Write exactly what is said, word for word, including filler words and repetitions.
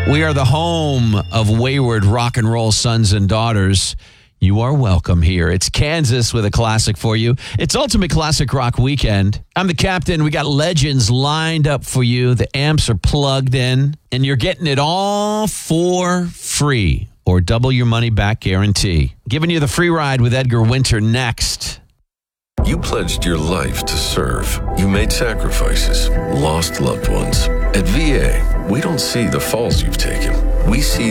We are the home of wayward rock and roll sons and daughters. You are welcome here. It's Kansas with a classic for you. It's Ultimate Classic Rock Weekend. I'm the captain. We got legends lined up for you. The amps are plugged in, and you're getting it all for free or double your money back guarantee. Giving you the free ride with Edgar Winter next. You pledged your life to serve. You made sacrifices, lost loved ones. At V A, we don't see the falls you've taken. We see